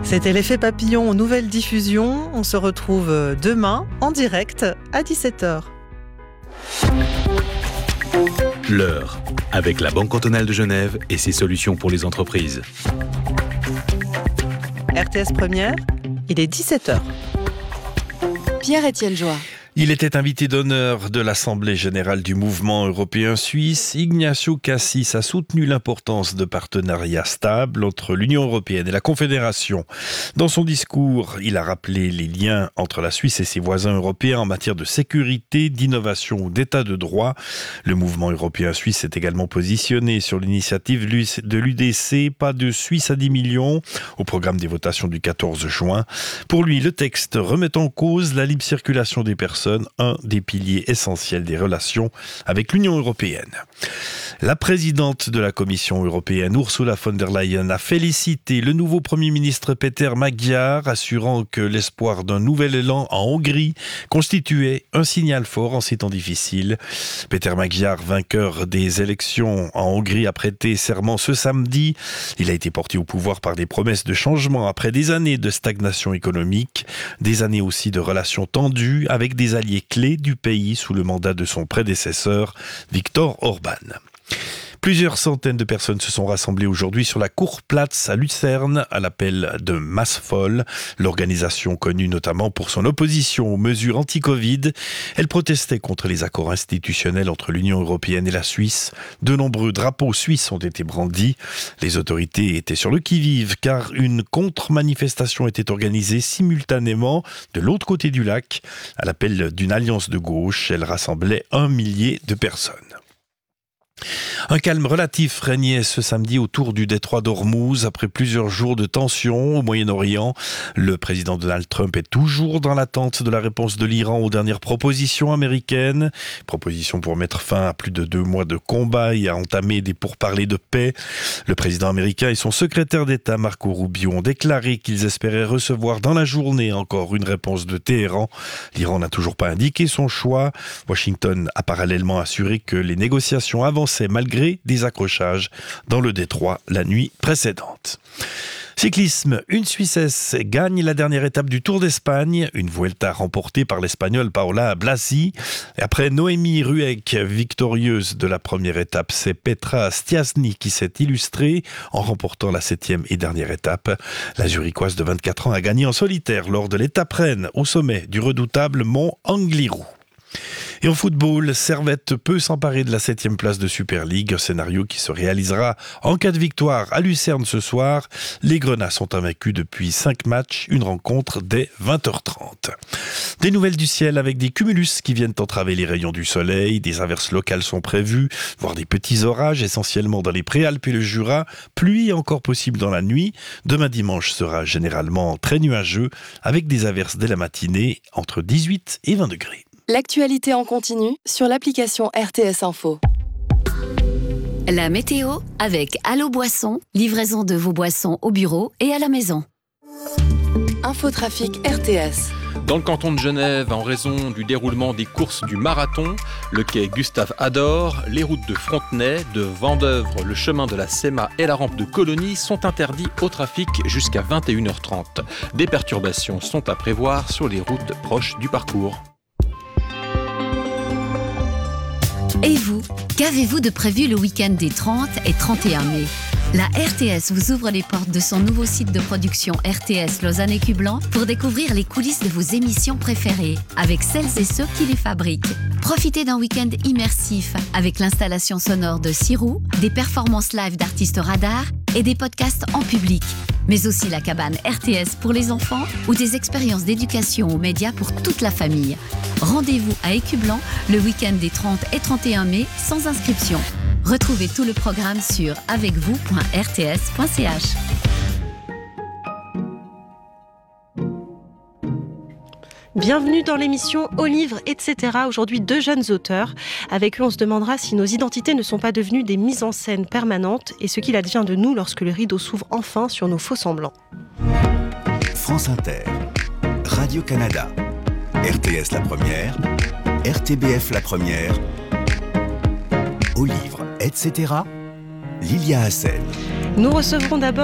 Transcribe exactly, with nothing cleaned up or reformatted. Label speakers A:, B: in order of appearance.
A: C'était l'effet papillon, nouvelle diffusion. On se retrouve demain en direct à dix-sept heures.
B: L'heure, avec la Banque cantonale de Genève et ses solutions pour les entreprises.
A: R T S Première, il est dix-sept heures.
C: Pierre-Étienne Joie.
D: Il était invité d'honneur de l'Assemblée générale du mouvement européen suisse. Ignacio Cassis a soutenu l'importance de partenariats stables entre l'Union européenne et la Confédération. Dans son discours, il a rappelé les liens entre la Suisse et ses voisins européens en matière de sécurité, d'innovation ou d'état de droit. Le mouvement européen suisse s'est également positionné sur l'initiative de l'U D C, pas de Suisse à dix millions, au programme des votations du quatorze juin. Pour lui, le texte remet en cause la libre circulation des personnes, un des piliers essentiels des relations avec l'Union européenne. La présidente de la Commission européenne, Ursula von der Leyen, a félicité le nouveau Premier ministre Péter Magyar, assurant que l'espoir d'un nouvel élan en Hongrie constituait un signal fort en ces temps difficiles. Péter Magyar, vainqueur des élections en Hongrie, a prêté serment ce samedi. Il a été porté au pouvoir par des promesses de changement après des années de stagnation économique, des années aussi de relations tendues avec des alliés clés du pays sous le mandat de son prédécesseur, Viktor Orban. Plusieurs centaines de personnes se sont rassemblées aujourd'hui sur la Kurplatz à Lucerne à l'appel de Masse Folle, l'organisation connue notamment pour son opposition aux mesures anti-Covid. Elle protestait contre les accords institutionnels entre l'Union européenne et la Suisse. De nombreux drapeaux suisses ont été brandis. Les autorités étaient sur le qui-vive car une contre-manifestation était organisée simultanément de l'autre côté du lac. À l'appel d'une alliance de gauche, elle rassemblait un millier de personnes. Un calme relatif régnait ce samedi autour du détroit d'Ormuz après plusieurs jours de tension au Moyen-Orient. Le président Donald Trump est toujours dans l'attente de la réponse de l'Iran aux dernières propositions américaines. Propositions pour mettre fin à plus de deux mois de combat et à entamer des pourparlers de paix. Le président américain et son secrétaire d'État Marco Rubio ont déclaré qu'ils espéraient recevoir dans la journée encore une réponse de Téhéran. L'Iran n'a toujours pas indiqué son choix. Washington a parallèlement assuré que les négociations avancent malgré des accrochages dans le détroit la nuit précédente. Cyclisme, une Suissesse gagne la dernière étape du Tour d'Espagne, une Vuelta remportée par l'Espagnole Paola Blasi. Et après Noémie Rueck, victorieuse de la première étape, c'est Petra Stiassny qui s'est illustrée en remportant la septième et dernière étape. La Zurichoise de vingt-quatre ans a gagné en solitaire lors de l'étape reine au sommet du redoutable mont Angliru. Et en football, Servette peut s'emparer de la septième place de Super League, un scénario qui se réalisera en cas de victoire à Lucerne ce soir. Les Grenats sont invaincus depuis cinq matchs, une rencontre dès vingt heures trente. Des nouvelles du ciel avec des cumulus qui viennent entraver les rayons du soleil, des averses locales sont prévues, voire des petits orages essentiellement dans les Préalpes et le Jura, pluie encore possible dans la nuit. Demain dimanche sera généralement très nuageux avec des averses dès la matinée entre dix-huit et vingt degrés.
C: L'actualité en continu sur l'application R T S Info.
E: La météo avec Allo Boisson, livraison de vos boissons au bureau et à la maison.
C: Infotrafic R T S.
F: Dans le canton de Genève, en raison du déroulement des courses du marathon, le quai Gustave Ador, les routes de Frontenay, de Vendeuvre, le chemin de la Séma et la rampe de Colonie sont interdits au trafic jusqu'à vingt et une heures trente. Des perturbations sont à prévoir sur les routes proches du parcours.
E: Et vous, qu'avez-vous de prévu le week-end des trente et trente et un mai ? La R T S vous ouvre les portes de son nouveau site de production R T S Lausanne et Cublan pour découvrir les coulisses de vos émissions préférées avec celles et ceux qui les fabriquent. Profitez d'un week-end immersif avec l'installation sonore de Sirou, des performances live d'artistes radars et des podcasts en public. Mais aussi la cabane R T S pour les enfants ou des expériences d'éducation aux médias pour toute la famille. Rendez-vous à Écublan le week-end des trente et trente et un mai sans inscription. Retrouvez tout le programme sur avec vous point r t s point c h.
G: Bienvenue dans l'émission Au livre, et cetera. Aujourd'hui, deux jeunes auteurs. Avec eux, on se demandera si nos identités ne sont pas devenues des mises en scène permanentes et ce qu'il advient de nous lorsque le rideau s'ouvre enfin sur nos faux-semblants.
H: France Inter, Radio-Canada, R T S la première, R T B F la première, Au livre, et cetera. Lilia Hassen.
G: Nous recevrons d'abord